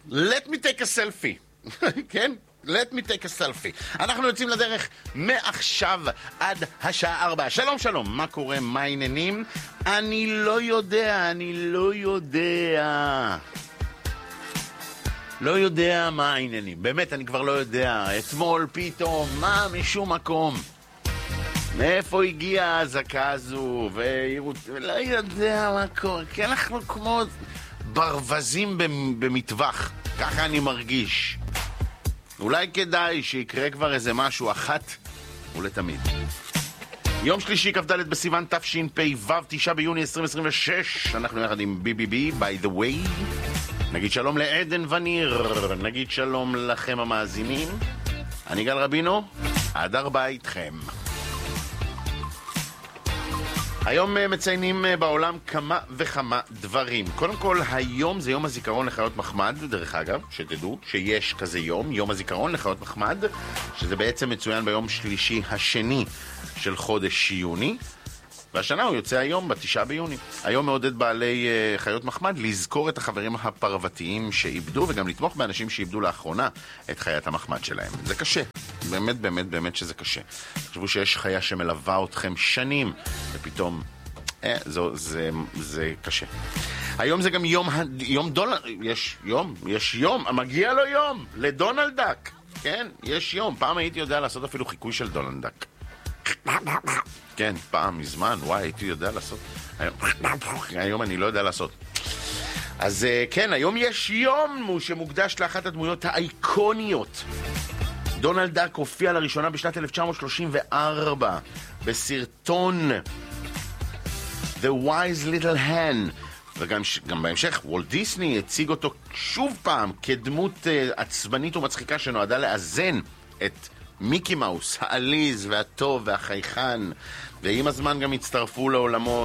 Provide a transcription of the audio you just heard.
let me take a selfie. כן? let me take a selfie. אנחנו יוצאים לדרך מעכשיו עד השעה 4. שלום שלום, מה קורה? מה העניינים? אני לא יודע מה העניינים. באמת, אני כבר לא יודע. אתמול פתאום, מה משום מקום? מאיפה הגיעה הזקה הזו? לא יודע מה קורה. כי אנחנו כמו ברווזים במטווח. ככה אני מרגיש. אולי כדאי שיקרה כבר איזה משהו אחת ולתמיד. יום שלישי, כ"ד בסיוון תשפ"ו, 9 ביוני 2026. אנחנו יחד עם BBB, by the way. נגיד שלום לעדן וניר, נגיד שלום לכם המאזינים. אני גל רבינו, עד 4 איתכם. היום מציינים בעולם כמה וכמה דברים. קודם כל, היום זה יום הזיכרון לחיות מחמד, דרך אגב, שתדעו שיש כזה יום הזיכרון לחיות מחמד, שזה בעצם מצוין ביום שלישי השני של חודש יוני, והשנה הוא יוצא היום ב9 ביוני. היום מעודד בעלי חיות מחמד לזכור את החברים הפרוותיים שאיבדו, וגם לתמוך באנשים שאיבדו לאחרונה את חיית המחמד שלהם. זה קשה. באמת שזה קשה. תחשבו שיש חיה שמלווה אתכם שנים, ופתאום, זה קשה. היום זה גם יום דונלד, יש יום, מגיע לו יום, לדונלד דק. כן, יש יום. פעם הייתי יודע לעשות אפילו חיקוי של דונלד דק. כן, פעם, מזמן, הייתי יודע לעשות. היום אני לא יודע לעשות. אז כן, היום יש יום שמוקדש לאחת הדמויות האיקוניות. דונלד דק הופיע לראשונה בשנת 1934 בסרטון The Wise Little Hen, וגם בהמשך וולט דיסני הציג אותו שוב פעם כדמות עצבנית ומצחיקה שנועדה לאזן את מיקי מאוס, העליז והטוב והחייכן, ועם הזמן גם הצטרפו לעולמו